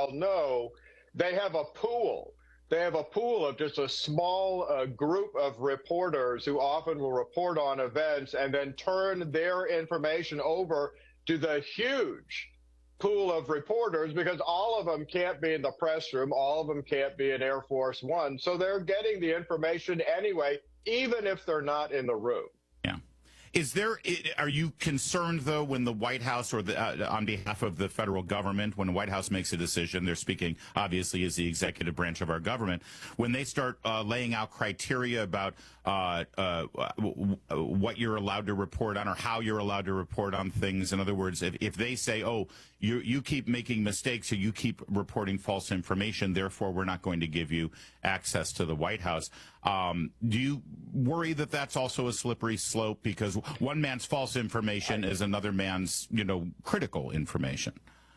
well know, they have a pool. They have a pool of just a small group of reporters who often will report on events and then turn their information over to the huge pool of reporters, because all of them can't be in the press room, all of them can't be in Air Force One. So they're getting the information anyway, even if they're not in the room. Yeah. Are you concerned, though, when the White House, or on behalf of the federal government, when the White House makes a decision, they're speaking, obviously, as the executive branch of our government, when they start laying out criteria about what you're allowed to report on or how you're allowed to report on things? In other words, if they say, oh, you keep making mistakes or you keep reporting false information, therefore we're not going to give you access to the White House, do you worry that that's also a slippery slope? Because one man's false information is another man's, critical information.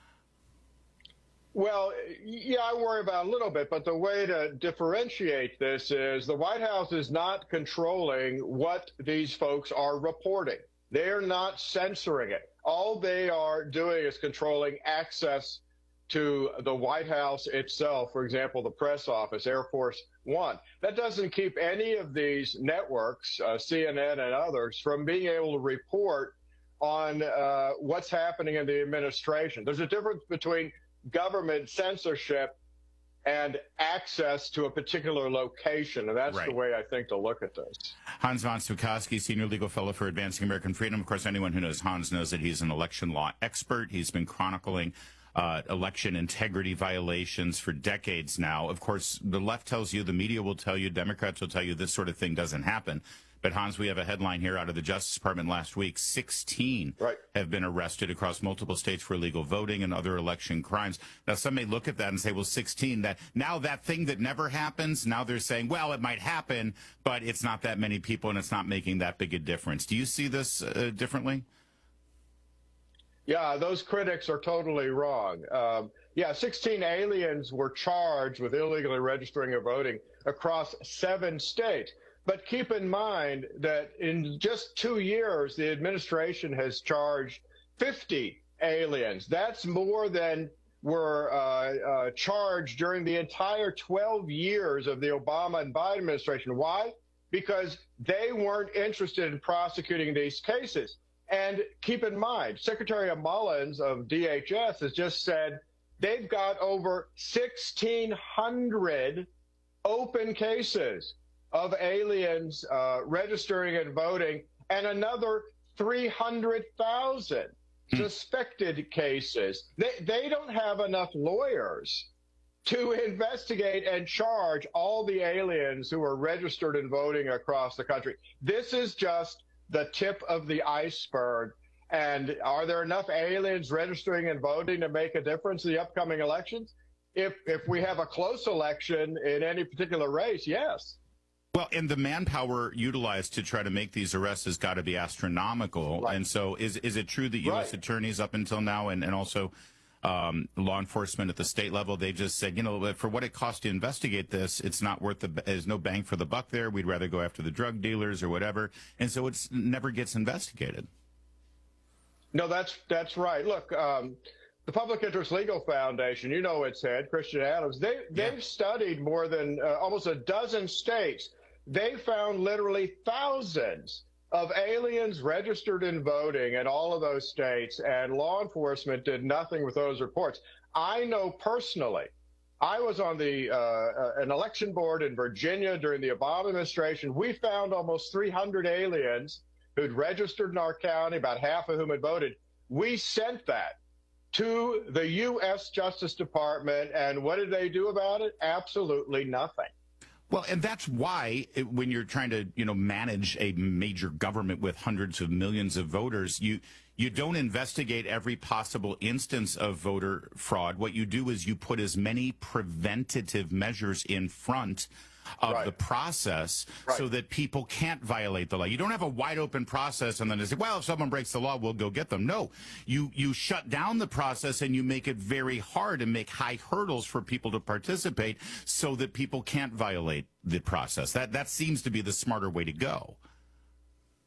Well, yeah, I worry about it a little bit, but the way to differentiate this is the White House is not controlling what these folks are reporting. They're not censoring it. All they are doing is controlling access to the White House itself, for example, the press office, Air Force One. That doesn't keep any of these networks, CNN and others, from being able to report on what's happening in the administration. There's a difference between government censorship and access to a particular location, and that's right. The way I think to look at this. Hans von Spakovsky, Senior Legal Fellow for Advancing American Freedom. Of course, anyone who knows Hans knows that he's an election law expert. He's been chronicling election integrity violations for decades now. Of course, the left tells you, the media will tell you, Democrats will tell you this sort of thing doesn't happen. But, Hans, we have a headline here out of the Justice Department last week. 16 have been arrested across multiple states for illegal voting and other election crimes. Now, some may look at that and say, well, 16, that thing that never happens, now they're saying, well, it might happen, but it's not that many people and it's not making that big a difference. Do you see this differently? Yeah, those critics are totally wrong. 16 aliens were charged with illegally registering or voting across 7 states. But keep in mind that in just 2 years, the administration has charged 50 aliens. That's more than were charged during the entire 12 years of the Obama and Biden administration. Why? Because they weren't interested in prosecuting these cases. And keep in mind, Secretary Mullins of DHS has just said they've got over 1,600 open cases of aliens registering and voting, and another 300,000 suspected cases. They don't have enough lawyers to investigate and charge all the aliens who are registered and voting across the country. This is just the tip of the iceberg. And are there enough aliens registering and voting to make a difference in the upcoming elections? If we have a close election in any particular race, yes. Well, and the manpower utilized to try to make these arrests has got to be astronomical. Right. And so is it true that U.S. attorneys up until now and also law enforcement at the state level, they just said, for what it costs to investigate this, it's not worth there's no bang for the buck there. We'd rather go after the drug dealers or whatever. And so it never gets investigated. No, that's right. Look, the Public Interest Legal Foundation, its head, Christian Adams, they've studied more than almost a dozen states. They found literally thousands of aliens registered in voting in all of those states, and law enforcement did nothing with those reports. I know personally, I was on an election board in Virginia during the Obama administration. We found almost 300 aliens who'd registered in our county, about half of whom had voted. We sent that to the U.S. Justice Department, and what did they do about it? Absolutely nothing. Well, and that's why when you're trying to, manage a major government with hundreds of millions of voters, you don't investigate every possible instance of voter fraud. What you do is you put as many preventative measures in front of the process so that people can't violate the law. You don't have a wide open process and then say, well, if someone breaks the law, we'll go get them. No, you shut down the process and you make it very hard and make high hurdles for people to participate so that people can't violate the process. That seems to be the smarter way to go.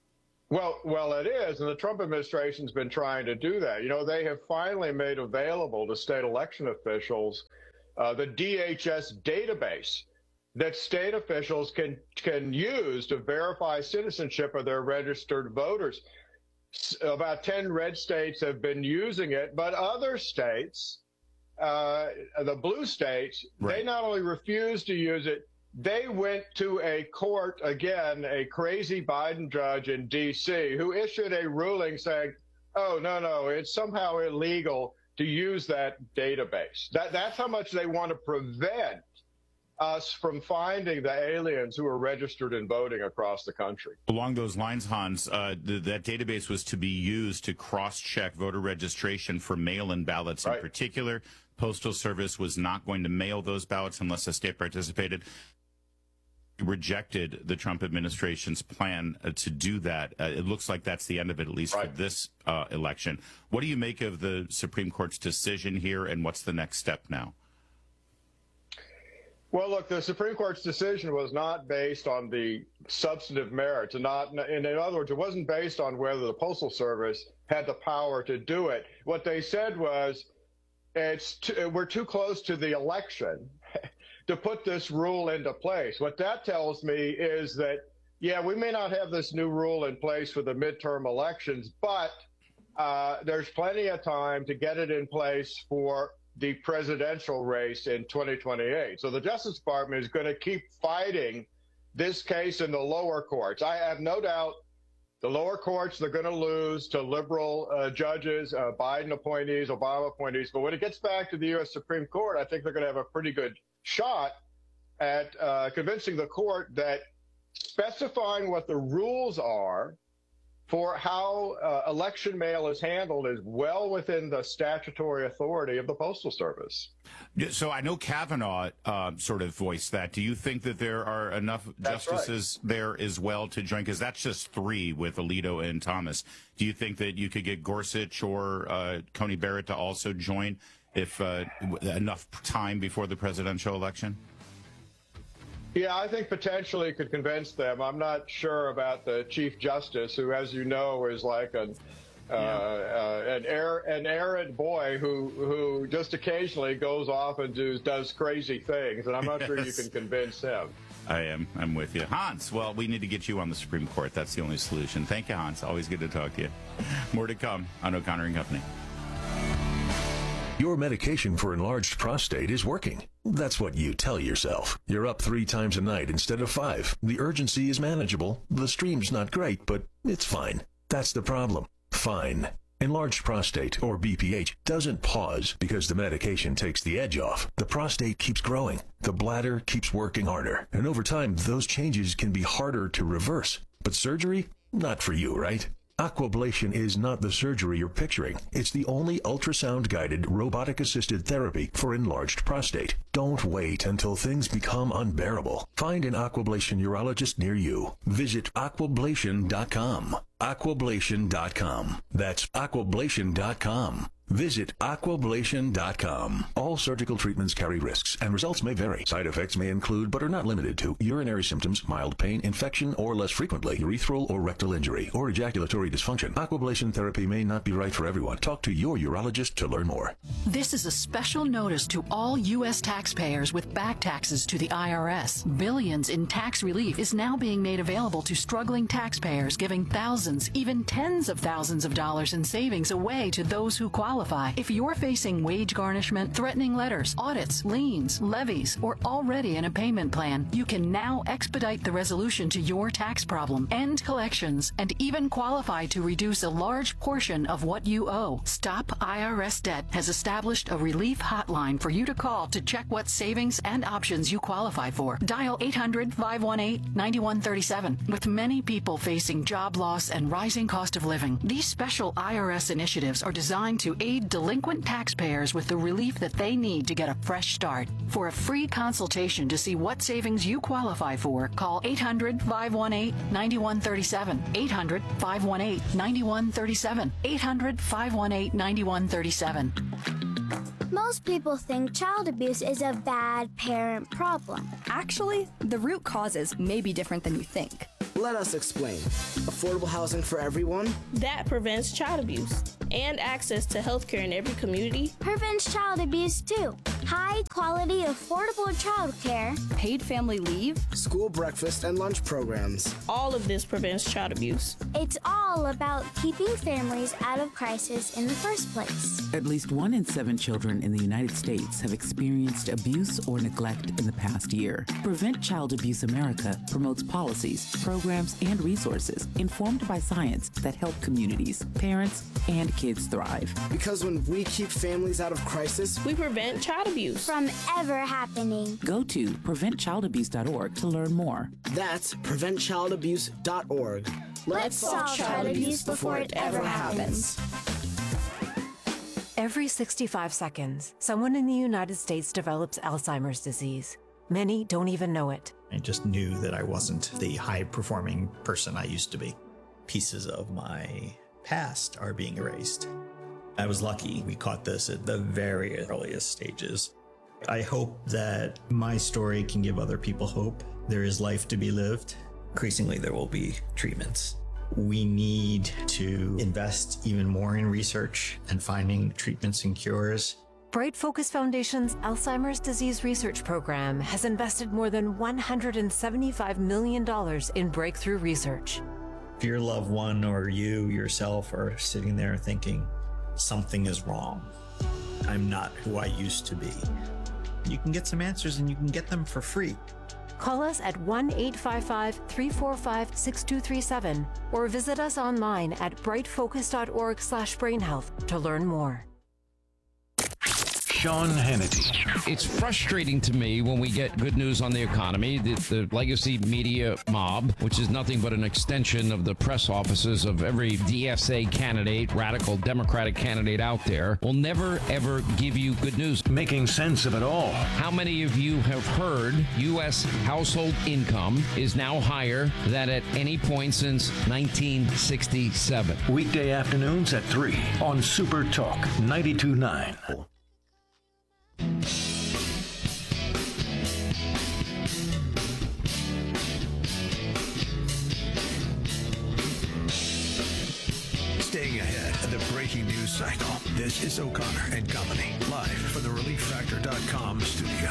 Well, it is, and the Trump administration's been trying to do that. You know, they have finally made available to state election officials the DHS database that state officials can use to verify citizenship of their registered voters. About 10 red states have been using it, but other states, the blue states, They not only refuse to use it, they went to a court, again, a crazy Biden judge in D.C., who issued a ruling saying, oh, no, it's somehow illegal to use that database. That's how much they want to prevent us from finding the aliens who are registered and voting across the country. Along those lines, Hans, that database was to be used to cross-check voter registration for mail-in ballots in particular. Postal Service was not going to mail those ballots unless a state participated. Rejected the Trump administration's plan to do that. It looks like that's the end of it, at least for this election. What do you make of the Supreme Court's decision here, and what's the next step now? Well, look, the Supreme Court's decision was not based on the substantive merits, and in other words, it wasn't based on whether the Postal Service had the power to do it. What they said was, we're too close to the election to put this rule into place. What that tells me is that, yeah, we may not have this new rule in place for the midterm elections, but there's plenty of time to get it in place for the presidential race in 2028. So the Justice Department is going to keep fighting this case in the lower courts. I have no doubt the lower courts, they're going to lose to liberal judges, Biden appointees, Obama appointees. But when it gets back to the U.S. Supreme Court, I think they're going to have a pretty good shot at convincing the court that specifying what the rules are for how election mail is handled is well within the statutory authority of the Postal Service. So I know Kavanaugh sort of voiced that. Do you think that there are enough justices there as well to join? Because that's just 3 with Alito and Thomas. Do you think that you could get Gorsuch or Coney Barrett to also join if enough time before the presidential election? Yeah, I think potentially could convince them. I'm not sure about the Chief Justice, who, as you know, is like an errant boy who just occasionally goes off and does crazy things, and I'm not sure you can convince him. I'm with you. Hans, well, we need to get you on the Supreme Court. That's the only solution. Thank you, Hans. Always good to talk to you. More to come on O'Connor and Company. Your medication for enlarged prostate is working. That's what you tell yourself. You're up 3 times a night instead of 5. The urgency is manageable. The stream's not great, but it's fine. That's the problem. Fine. Enlarged prostate, or BPH, doesn't pause because the medication takes the edge off. The prostate keeps growing. The bladder keeps working harder. And over time, those changes can be harder to reverse. But surgery? Not for you, right? Aquablation is not the surgery you're picturing. It's the only ultrasound-guided, robotic-assisted therapy for enlarged prostate. Don't wait until things become unbearable. Find an Aquablation urologist near you. Visit aquablation.com. Aquablation.com. That's aquablation.com. Visit aquablation.com. All surgical treatments carry risks, and results may vary. Side effects may include, but are not limited to, urinary symptoms, mild pain, infection, or less frequently, urethral or rectal injury, or ejaculatory dysfunction. Aquablation therapy may not be right for everyone. Talk to your urologist to learn more. This is a special notice to all U.S. taxpayers with back taxes to the IRS. Billions in tax relief is now being made available to struggling taxpayers, giving thousands, even tens of thousands of dollars in savings away to those who qualify. If you're facing wage garnishment, threatening letters, audits, liens, levies, or already in a payment plan, you can now expedite the resolution to your tax problem, end collections, and even qualify to reduce a large portion of what you owe. Stop IRS Debt has established a relief hotline for you to call to check what savings and options you qualify for. Dial 800-518-9137. With many people facing job loss and rising cost of living, these special IRS initiatives are designed to aid delinquent taxpayers with the relief that they need to get a fresh start. For a free consultation to see what savings you qualify for, call 800-518-9137. 800-518-9137. 800-518-9137. Most people think child abuse is a bad parent problem. Actually, the root causes may be different than you think. Let us explain. Affordable housing for everyone. That prevents child abuse. And access to healthcare in every community. Prevents child abuse too. High quality, affordable childcare. Paid family leave. School breakfast and lunch programs. All of this prevents child abuse. It's all about keeping families out of crisis in the first place. At least 1 in 7 children in the United States have experienced abuse or neglect in the past year. Prevent Child Abuse America promotes policies, programs, and resources informed by science that help communities, parents, and kids thrive. Because when we keep families out of crisis, we prevent child abuse from ever happening. Go to preventchildabuse.org to learn more. That's preventchildabuse.org. Let's solve child abuse before it ever happens. Every 65 seconds, someone in the United States develops Alzheimer's disease. Many don't even know it. I just knew that I wasn't the high-performing person I used to be. Pieces of my past are being erased. I was lucky we caught this at the very earliest stages. I hope that my story can give other people hope. There is life to be lived. Increasingly, there will be treatments. We need to invest even more in research and finding treatments and cures. Bright Focus Foundation's Alzheimer's Disease Research Program has invested more than $175 million in breakthrough research. If your loved one or you yourself are sitting there thinking, something is wrong, I'm not who I used to be, you can get some answers and you can get them for free. Call us at 1-855-345-6237 or visit us online at brightfocus.org/brainhealth to learn more. Sean Hannity. It's frustrating to me when we get good news on the economy. The legacy media mob, which is nothing but an extension of the press offices of every DSA candidate, radical Democratic candidate out there, will never, ever give you good news. Making sense of it all. How many of you have heard U.S. household income is now higher than at any point since 1967? Weekday afternoons at 3 on Super Talk 92.9. Staying ahead of the breaking news cycle. This is O'Connor and Company, live from the ReliefFactor.com studio.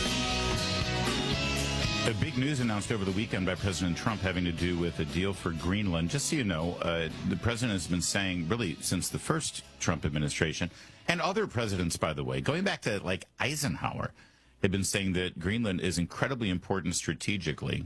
A big news announced over the weekend by President Trump having to do with a deal for Greenland. Just so you know, the president has been saying, really, since the first Trump administration, and other presidents, by the way, going back to, like, Eisenhower, had been saying that Greenland is incredibly important strategically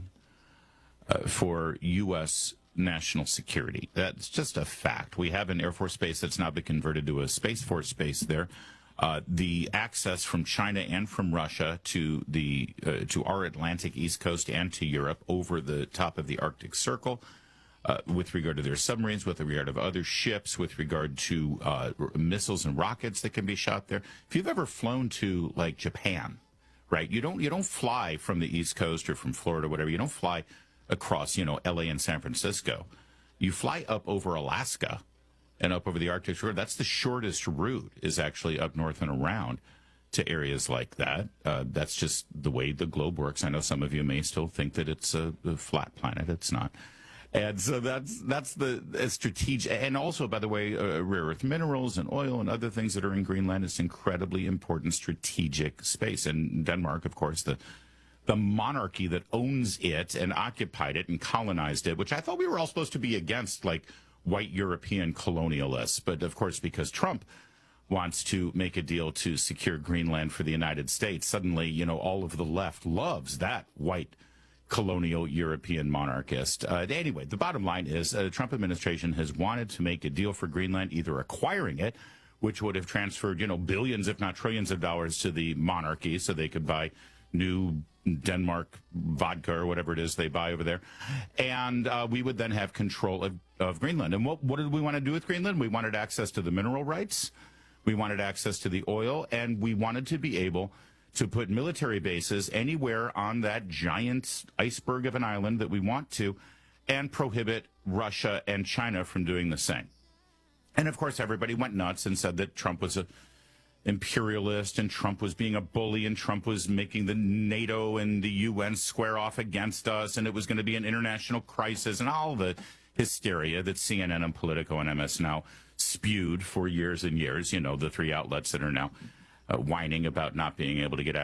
for U.S. national security. That's just a fact. We have an Air Force base that's now been converted to a Space Force base there. The access from China and from Russia to our Atlantic East Coast and to Europe over the top of the Arctic Circle, with regard to their submarines, with regard to other ships, with regard to missiles and rockets that can be shot there. If you've ever flown to, like, Japan, right? You don't fly from the East Coast or from Florida or whatever. You don't fly across, L.A. and San Francisco. You fly up over Alaska and up over the Arctic Circle. That's the shortest route, is actually up north and around to areas like that. That's just the way the globe works. I know some of you may still think that it's a flat planet. It's not. And so that's the strategic. And also, by the way, rare earth minerals and oil and other things that are in Greenland is incredibly important strategic space. And Denmark, of course, the monarchy that owns it and occupied it and colonized it, which I thought we were all supposed to be against, like white European colonialists. But, of course, because Trump wants to make a deal to secure Greenland for the United States, suddenly, all of the left loves that white colonial European monarchist. Anyway, the bottom line is the Trump administration has wanted to make a deal for Greenland, either acquiring it, which would have transferred, billions, if not trillions of dollars to the monarchy so they could buy new Denmark vodka or whatever it is they buy over there. And we would then have control of Greenland. And what did we want to do with Greenland? We wanted access to the mineral rights. We wanted access to the oil. And we wanted to be able to put military bases anywhere on that giant iceberg of an island that we want to, and prohibit Russia and China from doing the same. And, of course, everybody went nuts and said that Trump was imperialist, and Trump was being a bully, and Trump was making the NATO and the UN square off against us, and it was going to be an international crisis, and all the hysteria that CNN and Politico and MS Now spewed for years and years, the three outlets that are now whining about not being able to get